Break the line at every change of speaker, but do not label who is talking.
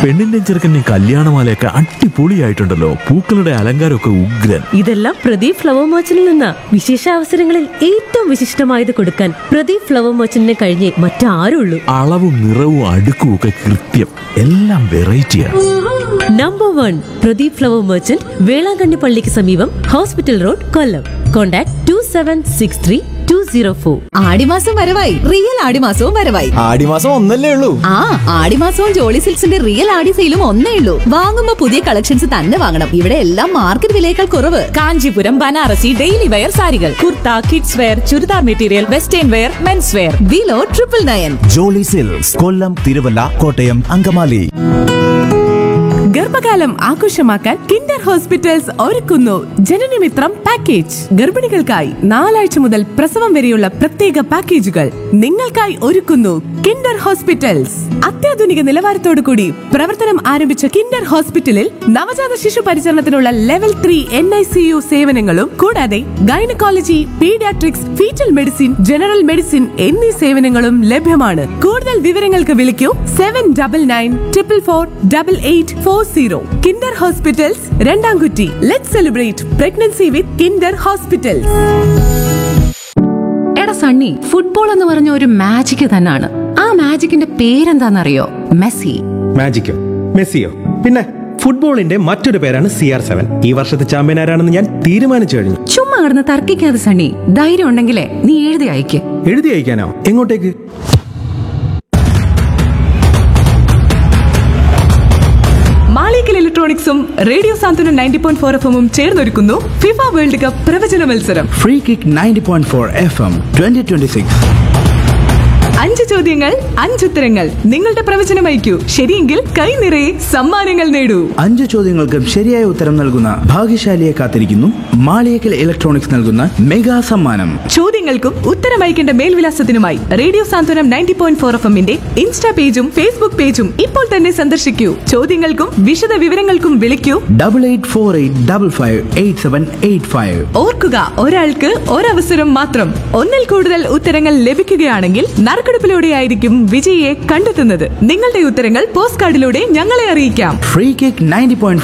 പെണ്ണിന്റെ ചെറുക്കൻ്റെ കല്യാണമാലയൊക്കെ അടിപൊളിയായിട്ടുണ്ടല്ലോ. പൂക്കളുടെ അലങ്കാരമൊക്കെ ഉഗ്രൻ.
ഇതെല്ലാം പ്രദീപ് ഫ്ലവർ മർച്ചന്റിൽ നിന്നാ. വിശേഷ അവസരങ്ങളിൽ ഏറ്റവും വിശിഷ്ടമായത് കൊടുക്കാൻ പ്രദീപ് ഫ്ലവർ മർച്ചന്റിനെ കഴിഞ്ഞേ മറ്റാരുള്ളൂ.
അളവും നിറവും അടുക്കും ഒക്കെ കൃത്യം. എല്ലാം വെറൈറ്റിയാണ്.
Number 1 Pradeep flower merchant, Velankanni പള്ളിക്ക് സമീപം, ഹോസ്പിറ്റൽ റോഡ്, കൊല്ലം. കോൺടാക്ട് 27632004.
ആടിമാസം വരവായി. റിയൽ ആടിമാസവും വരവായി.
ആടിമാസം ഒന്നല്ലേ ഉള്ളൂ.
ആ ആടിമാസവും ജോളി സിൽക്സിന്റെ റിയൽ ആടി സെയിലും ഒന്നേ ഉള്ളൂ. വാങ്ങുമ്പോ പുതിയ കളക്ഷൻസ് തന്നെ വാങ്ങണം. ഇവിടെ എല്ലാം മാർക്കറ്റ് വിലയേക്കാൾ കുറവ്.
കാഞ്ചീപുരം, ബനാറസി, ഡെയിലി വെയർ സാരികൾ, kurta, kids wear, churidar material, western wear, men's wear.
Below 999.
Jolly silks, കൊല്ലം, തിരുവല്ല, കോട്ടയം, അങ്കമാലി.
ഗർഭകാലം ആഘോഷമാക്കാൻ കിൻഡർ ഹോസ്പിറ്റൽസ് ഒരുക്കുന്നു ജനനമിത്രം പാക്കേജ്. ഗർഭിണികൾക്കായി 4 ആഴ്ച മുതൽ പ്രസവം വരെയുള്ള പ്രത്യേക പാക്കേജുകൾ നിങ്ങൾക്കായി ഒരുക്കുന്നു കിൻഡർ ഹോസ്പിറ്റൽസ്. അത്യാധുനിക നിലവാരത്തോടു കൂടി പ്രവർത്തനം ആരംഭിച്ച കിൻഡർ ഹോസ്പിറ്റലിൽ നവജാത ശിശു പരിചരണത്തിനുള്ള ലെവൽ 3 NICU സേവനങ്ങളും കൂടാതെ gynaecology, paediatrics, fetal medicine, general medicine എന്നീ സേവനങ്ങളും ലഭ്യമാണ്. കൂടുതൽ വിവരങ്ങൾക്ക് വിളിക്കൂ 7994448840. Kinder hospitals, രണ്ടാംകുറ്റി. Let's celebrate pregnancy with Kinder hospitals.
എടാ സണ്ണി, ഫുട്ബോൾ എന്ന് പറഞ്ഞ ഒരു മാജിക് തന്നെയാണ്. ആ മാജിക്കിന്റെ പേരെന്താണെന്നറിയോ? മെസ്സി.
മാജിക്കോ? മെസ്സിയോ? പിന്നെ ഫുട്ബോളിന്റെ മറ്റൊരു പേരാണ് CR7. ഈ വർഷത്തെ ചാമ്പ്യൻ ആരാണെന്ന് ഞാൻ തീരുമാനിച്ചു കഴിഞ്ഞു.
ചുമ്മാ കിടന്ന് തർക്കിക്കാതെ സണ്ണി. ധൈര്യം ഉണ്ടെങ്കിലേ നീ എഴുതി അയക്ക്.
എഴുതി അയക്കാനോ? എങ്ങോട്ടേക്ക്?
മാളിക്കൽ ഇലക്ട്രോണിക്സും റേഡിയോ സാന്ത്വനം 90.4 FM ചേർന്നൊരുക്കുന്നു ഫിഫ വേൾഡ് കപ്പ് പ്രവചന മത്സരം.
Free kick 90.4 FM 2026.
5 ചോദ്യങ്ങൾ, 5 ഉത്തരങ്ങൾ. നിങ്ങളുടെ പ്രവചനം അയക്കൂ. ശരിയെങ്കിൽ കൈ നിറയെ സമ്മാനങ്ങൾ നേടൂ.
5 ചോദ്യങ്ങൾക്കും ശരിയായ ഉത്തരം നൽകുന്ന ഭാഗ്യശാലിയെ കാത്തിരിക്കുന്നു മാളിയേക്കൽ ഇലക്ട്രോണിക്സ് നൽകുന്ന മെഗാ സമ്മാനം.
ചോദ്യങ്ങൾക്കും ഉത്തരം അയക്കേണ്ട മേൽവിലാസത്തിനുമായി റേഡിയോ സാന്ത്വനം 90.4 FMന്റെ ഇൻസ്റ്റാ പേജും ഫേസ്ബുക്ക് പേജും ഇപ്പോൾ തന്നെ സന്ദർശിക്കൂ. ചോദ്യങ്ങൾക്കും വിശദ വിവരങ്ങൾക്കും വിളിക്കൂ
8848558785.
ഓർക്കുക, ഒരാൾക്ക് ഒരവസരം മാത്രം. ഒന്നിൽ കൂടുതൽ ഉത്തരങ്ങൾ ലഭിക്കുകയാണെങ്കിൽ നറുക്കെടുപ്പിലൂടെയായിരിക്കും വിജയിയെ കണ്ടെത്തുന്നത്. നിങ്ങളുടെ ഉത്തരങ്ങൾ പോസ്റ്റ് കാർഡിലൂടെ ഞങ്ങളെ അറിയിക്കാം.
Free kick 90.4